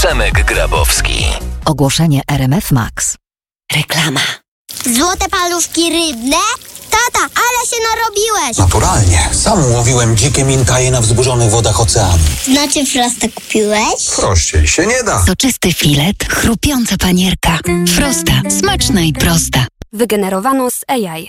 Przemek Grabowski. Ogłoszenie RMF Max. Reklama. Złote paluszki rybne? Tata, ale się narobiłeś! Naturalnie. Sam łowiłem dzikie mintaje na wzburzonych wodach oceanu. Znaczy Frosta kupiłeś? Prościej się nie da. Soczysty filet, chrupiąca panierka. Frosta. Smaczna i prosta. Wygenerowano z AI.